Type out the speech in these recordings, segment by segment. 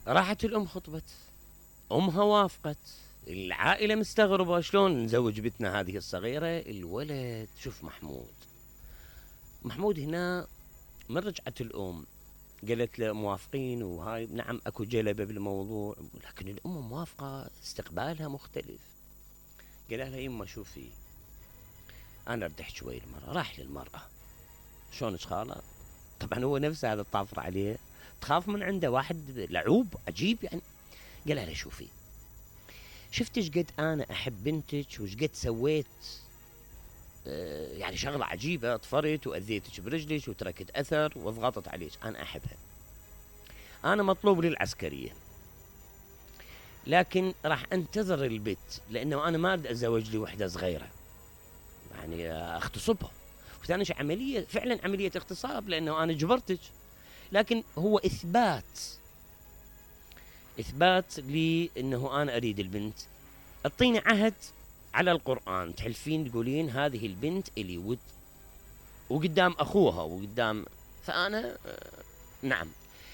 راحت الأم خطبت، أمها وافقت، العائلة مستغربة شلون نزوج بنتنا هذه الصغيرة. الولد شوف محمود هنا من رجعت الأم قالت له موافقين وهاي نعم اكو جلبة بالموضوع، لكن الأم موافقة، استقبالها مختلف. قال لها يما شوفي أنا ردح شوي المرأة، راح للمرأة شلونك خالة؟ طبعا هو نفسه هذا الطافر عليه، تخاف من عنده واحد لعوب عجيب يعني. قال لها شوفي شفت ايش قد انا احب بنتك وايش قد سويت يعني شغله عجيبه، طفرت واذيتك برجلك وتركت اثر وضغطت عليك، انا احبها، انا مطلوب لي العسكريه، لكن راح انتظر البت لانه انا ما اريد اتزوج لي وحده صغيره يعني اغتصبها. وثاني شيء عمليه، فعلا عمليه اغتصاب لانه انا جبرتك، لكن هو اثبات لي انه انا اريد البنت. اعطيني عهد على القرآن تحلفين تقولين هذه البنت إلي وقدام أخوها وقدام، فأنا نعم.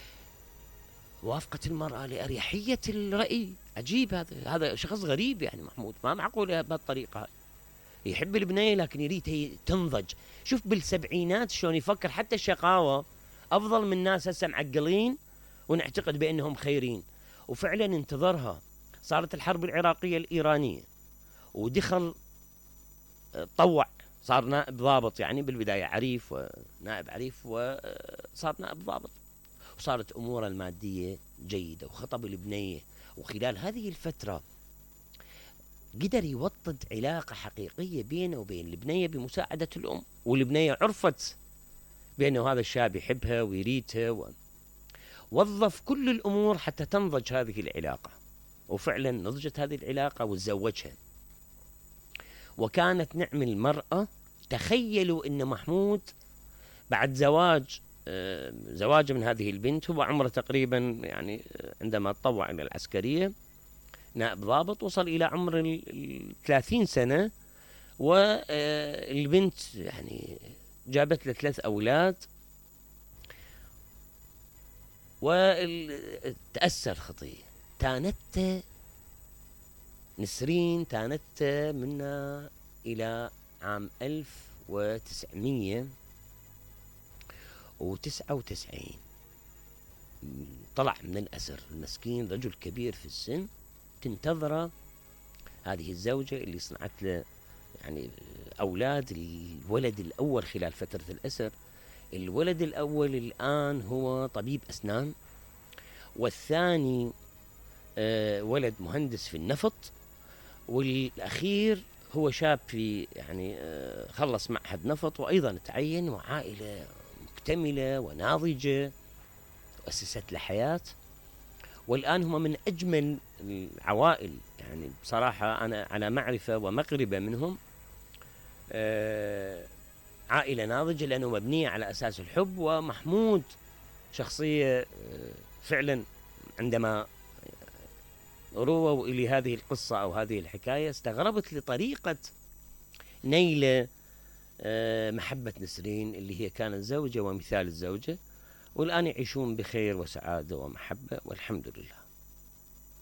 وافقت المرأة لأريحية الرأي. عجيب، هذا شخص غريب يعني محمود، ما معقول بهالطريقة. يحب البنية لكن يريد هي تنضج. شوف بالسبعينات شلون يفكر، حتى الشقاوة أفضل من ناس هسه معقلين ونعتقد بأنهم خيرين. وفعلا انتظرها، صارت الحرب العراقية الإيرانية ودخل طوع، صار نائب ضابط يعني بالبداية عريف ونائب عريف وصار نائب ضابط، وصارت أموره المادية جيدة وخطب البنية. وخلال هذه الفترة قدر يوطد علاقة حقيقية بينه وبين البنية بمساعدة الأم، والبنية عرفت بأنه هذا الشاب يحبها ويريدها، ووظف كل الأمور حتى تنضج هذه العلاقة. وفعلا نضجت هذه العلاقة وتزوجها. وكانت نعم المرأة. تخيلوا أن محمود بعد زواجه من هذه البنت، هو عمره تقريبا يعني عندما تطوع إلى العسكرية نائب ضابط وصل إلى عمر 30 سنة، والبنت يعني جابت له 3 أولاد، وتأثر خطية. تانت نسرين تانت منا إلى عام 1999 طلع من الأسر. المسكين رجل كبير في السن، تنتظره هذه الزوجة اللي صنعت له يعني أولاد. الولد الأول خلال فترة الأسر، الولد الأول الآن هو طبيب أسنان، والثاني ولد مهندس في النفط، والأخير هو شاب في يعني خلص معهد نفط وأيضا تعين، وعائلة مكتملة وناضجة وأسست له حياة. والآن هم من أجمل العوائل يعني بصراحة، أنا على معرفة ومقربة منهم. عائلة ناضجة لأنه مبنية على أساس الحب. ومحمود شخصية فعلا عندما رووا إلي هذه القصة أو هذه الحكاية استغربت لطريقة نيل محبة نسرين اللي هي كانت زوجة ومثال الزوجة، والآن يعيشون بخير وسعادة ومحبة والحمد لله.